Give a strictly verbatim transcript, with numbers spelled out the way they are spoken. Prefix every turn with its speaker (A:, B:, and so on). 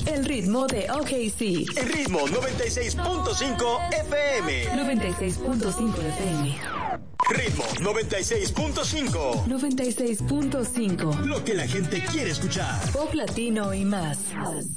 A: El ritmo de O K C.
B: El ritmo noventa y seis punto cinco F M.
A: noventa y seis punto cinco F M.
B: Ritmo noventa y seis punto cinco.
A: noventa y seis punto cinco.
B: Lo que la gente quiere escuchar.
A: Pop latino y más.